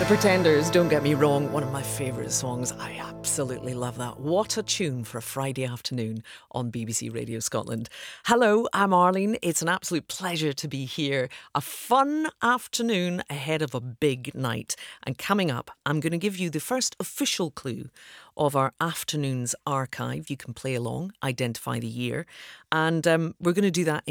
The Pretenders, don't get me wrong, one of my favourite songs. I absolutely love that. What a tune for a Friday afternoon on BBC Radio Scotland. Hello, I'm Arlene. It's an absolute pleasure to be here. A fun afternoon ahead of a big night. And coming up, I'm going to give you the first official clue of our afternoon's archive. You can play along, identify the year. And we're going to do that